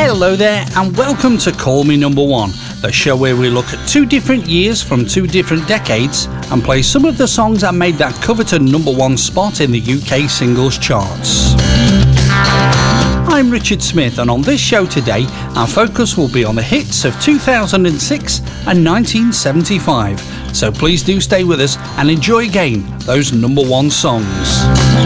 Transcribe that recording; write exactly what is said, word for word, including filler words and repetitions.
Hello there and welcome to Call Me Number One, the show where we look at two different years from two different decades and play some of the songs that made that coveted number one spot in the U K singles charts. I'm Richard Smith, and on this show today our focus will be on the hits of two thousand six and nineteen seventy-five, so please do stay with us and enjoy again those number one songs.